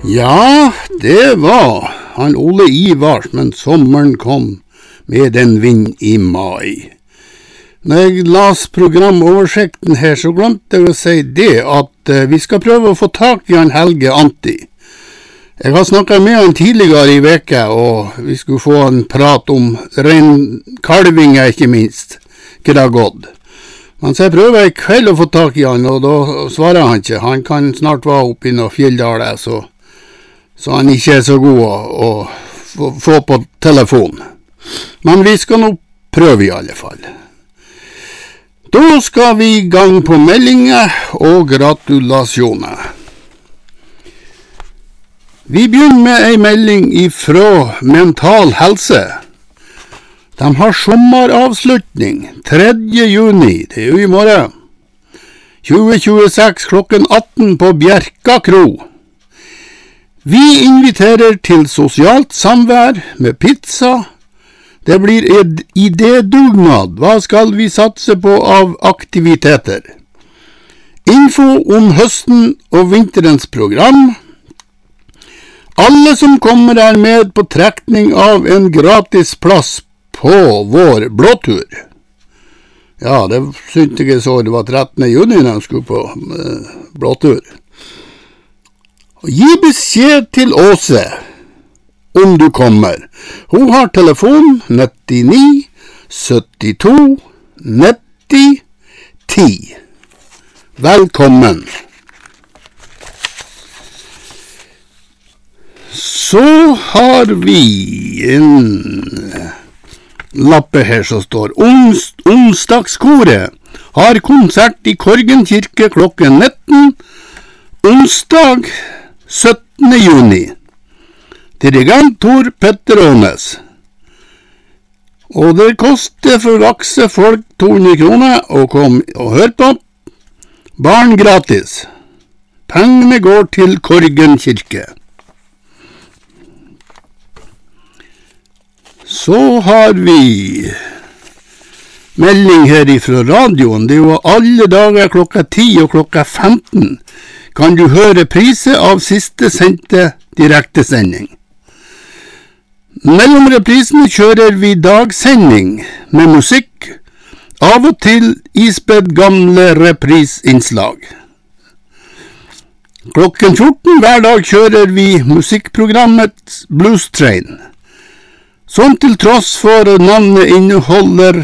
Ja, det var han Ole Ivars, men sommeren kom med den vind i mai. Når jeg las programoversikten her, så glemte jeg å si det at vi skal prøve å få tak i han Helge Anti. Jeg har snakket med han tidligere i veka, og vi skulle få en prat om kalvinger, ikke minst, hva det har gått. Men så jeg prøver i kveld å få tak i han, og da svarer han ikke. Han kan snart være oppe i noe fjelldale, så han ikke er så god å få på telefon. Men vi skal nå prøve i alle fall. Da skal vi i gang på meldinger og gratulasjoner. Vi begynner med en melding ifra Mental Helse. De har sommeravslutning 3. juni, det er jo i morgen. 2026 klokken 18 på Bjerka Kro. Vi inviterer til sosialt samvær med pizza. Det blir idédugnad. Hva skal vi satse på av aktiviteter? Info om høsten og vinterens program. Alle som kommer er med på trekning av en gratis plass på vår blåtur. Ja, det syntes jeg så det var 13. juni når de skulle på blåtur. Gi beskjed til Åse om du kommer. Hun har telefon 99 72 90 10. Velkommen. Så har vi en lappe her som står onsdagskoret har konsert i Korgen kirke klokken 19 onsdag 17. juni. Dirigent Tor Petter Ånes. Og det koster for voksne folk 200 kroner å komme og høre på. Barn gratis. Pengene går til Korgen kirke. Så har vi melding her ifra radioen. Det er jo alle dager klokka 10 og klokka 15 kan du høre priser av siste sendte direktesending. Mellom reprisene kjører vi dagsending med musikk, av og til ispedd gamle reprisinnslag. Klokken 14 hver dag kjører vi musikkprogrammet Blues Train, som til tross for navnet inneholder